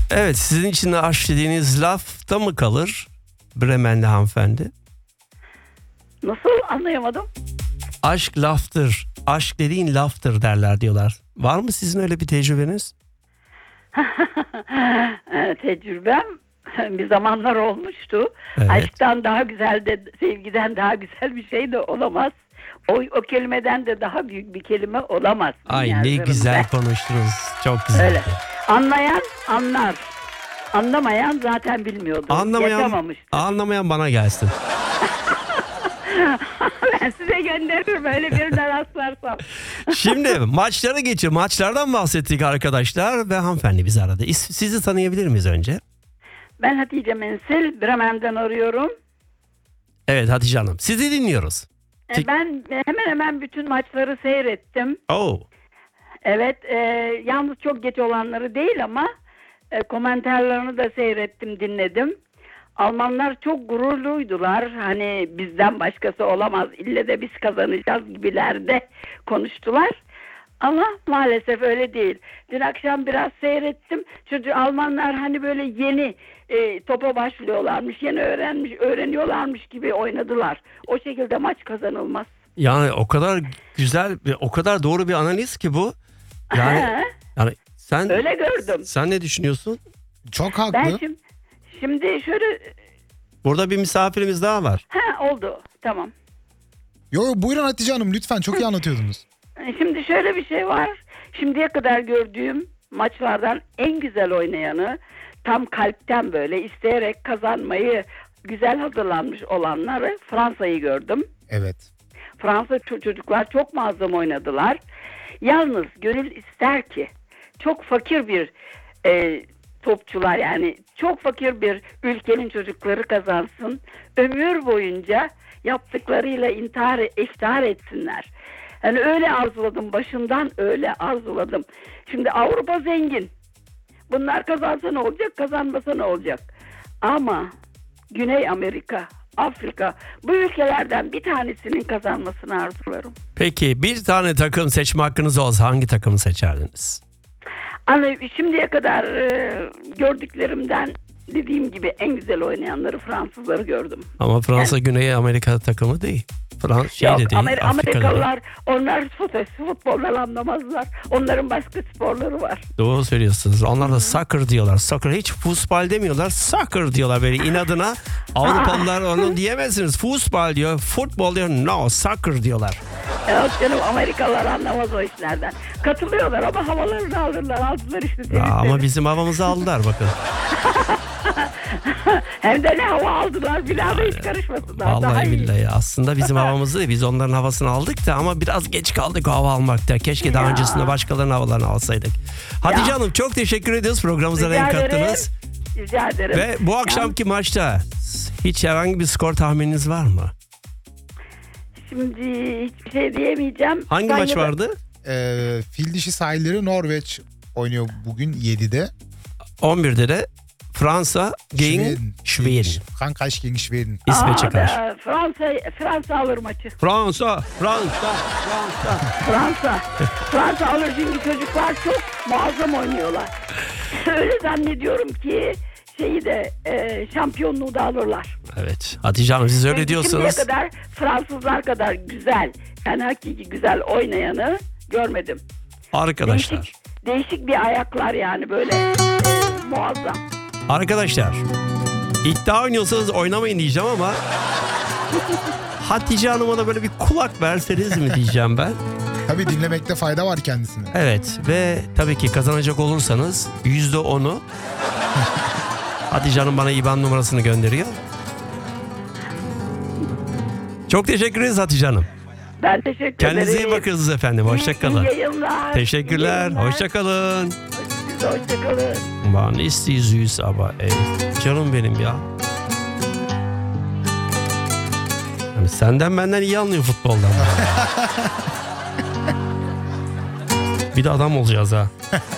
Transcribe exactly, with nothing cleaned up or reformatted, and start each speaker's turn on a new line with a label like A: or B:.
A: Evet, sizin için de aşk dediğiniz lafta mı kalır Bremenli hanımefendi?
B: Nasıl, anlayamadım.
A: Aşk laftır. Aşk dediğin laftır derler diyorlar. Var mı sizin öyle bir tecrübeniz?
B: Tecrübem bir zamanlar olmuştu.
A: Evet.
B: Aşktan daha güzel de, sevgiden daha güzel bir şey de olamaz. O, o kelimeden de daha büyük bir kelime olamaz.
A: Ay
B: dünya
A: ne
B: üzerinde.
A: güzel konuştunuz. Çok güzel.
B: Öyle. Anlayan anlar. Anlamayan zaten bilmiyordu.
A: Anlamayan,
B: Yaşamamıştı.
A: anlamayan bana gelsin.
B: Ben size gönderirim öyle birine rastlarsam.
A: Şimdi maçlara geçelim. Maçlardan bahsettik arkadaşlar ve hanımefendi bizi aradı. İs- Sizi tanıyabilir miyiz önce?
B: Ben Hatice Mensil, Bremen'den arıyorum.
A: Evet Hatice Hanım. Sizi dinliyoruz.
B: E, Ben hemen hemen bütün maçları seyrettim.
A: Oh.
B: Evet, e, yalnız çok geç olanları değil ama e, komentarlarını da seyrettim, dinledim. Almanlar çok gururluydular. Hani bizden başkası olamaz, ille de biz kazanacağız gibilerde konuştular. Ama maalesef öyle değil. Dün akşam biraz seyrettim. Çünkü Almanlar hani böyle yeni e, topa başlıyorlarmış, yeni öğrenmiş, öğreniyorlarmış gibi oynadılar. O şekilde maç kazanılmaz.
A: Yani o kadar güzel ve o kadar doğru bir analiz ki bu. Yani, yani sen
B: Öyle gördüm.
A: Sen ne düşünüyorsun?
C: Çok haklı.
B: Ben şimdi, şimdi şöyle...
A: Burada bir misafirimiz daha var.
B: Ha, oldu. Tamam.
C: Yo, yo, buyurun Hatice Hanım, lütfen, çok iyi anlatıyordunuz.
B: Şimdi şöyle bir şey var. Şimdiye kadar gördüğüm maçlardan en güzel oynayanı, tam kalpten böyle isteyerek kazanmayı güzel hazırlanmış olanları Fransa'yı gördüm.
C: Evet.
B: Fransa çocuklar çok muazzam oynadılar. Yalnız gönül ister ki çok fakir bir e, topçular, yani çok fakir bir ülkenin çocukları kazansın. Ömür boyunca yaptıklarıyla intihar, iftihar etsinler. Yani öyle arzuladım, başından öyle arzuladım. Şimdi Avrupa zengin. Bunlar kazansa ne olacak, kazanmasa ne olacak? Ama Güney Amerika, Afrika, bu ülkelerden bir tanesinin kazanmasını arzularım.
A: Peki bir tane takım seçme hakkınız olsa hangi takımı seçerdiniz?
B: Hani şimdiye kadar e, gördüklerimden dediğim gibi en güzel oynayanları Fransızları gördüm.
A: Ama Fransa Güney Amerika takımı değil. Fransa şey
B: Yok,
A: de değil.
B: Amer-
A: Afrika'da
B: Amerikalılar onlar futboldan anlamazlar. Onların başka sporları var.
A: doğru söylüyorsunuz. Onlar da soccer diyorlar. Soccer, hiç futbol demiyorlar. Soccer diyorlar böyle inadına. Avrupalılar onu diyemezsiniz. Futbol diyor. Futbol diyor. No, soccer diyorlar.
B: Yok canım, Amerikalılar anlamaz o işlerden. Katılıyorlar ama havalarını alırlar. Aldılar işte.
A: Ya, ama
B: temizleri.
A: bizim havamızı aldılar bakın.
B: Hem de ne hava aldılar. Bir daha da hiç karışmasınlar. Daha
A: Vallahi
B: iyi.
A: billahi. Aslında bizim havamızı değil. Biz onların havasını aldık da ama biraz geç kaldık o hava almakta. Keşke daha
B: Ya.
A: öncesinde başkalarının havalarını alsaydık. Hatice
B: Ya.
A: Hanım çok teşekkür ediyoruz. Programımıza
B: Rica
A: renk
B: ederim.
A: kattınız.
B: Rica ederim.
A: Ve bu akşamki maçta hiç herhangi bir skor tahmininiz var mı?
B: Şimdi hiçbir şey diyemeyeceğim.
A: Hangi
B: Ben
A: maç
B: ya da-
A: vardı?
C: Ee, Fil dişi sahilleri Norveç oynuyor bugün yedide.
A: on birde de Fransa gegen Schweden.
C: Frankreich gegen Schweden.
A: İsveç'e
B: Aa,
A: karşı.
B: da- Fransa Fransa alır maçı.
A: Fransa, Fransa, Fransa.
B: Fransa. Fransa alır çünkü çocuklar çok muazzam oynuyorlar. Öyle zannediyorum ki şeyi de e, şampiyonluğu da alırlar.
A: Evet. Hatice Hanım siz öyle
B: Çünkü
A: diyorsanız.
B: Şimdiye kadar Fransızlar kadar güzel, yani hakiki güzel oynayanı görmedim.
A: Arkadaşlar.
B: Değişik, değişik bir ayaklar yani böyle e, muazzam.
A: Arkadaşlar. İddia oynuyorsanız oynamayın diyeceğim ama Hatice Hanım'a da böyle bir kulak verseniz mi diyeceğim ben.
C: Tabii dinlemekte fayda var kendisine.
A: Evet ve tabii ki kazanacak olursanız yüzde onu Hatice Hanım bana İBAN numarasını gönderiyor. Çok teşekkür ederiz Hatice Hanım.
B: Ben teşekkür ederim.
A: Kendinize iyi bakınız efendim. Hoşçakalın.
B: İyi yayınlar.
A: Teşekkürler.
B: İyi yayınlar.
A: Hoşçakalın.
B: Siz de hoşçakalın.
A: Man ist die süß aber ey. Canım benim ya. Yani senden benden iyi anlıyor futboldan. Bir de adam olacağız ha.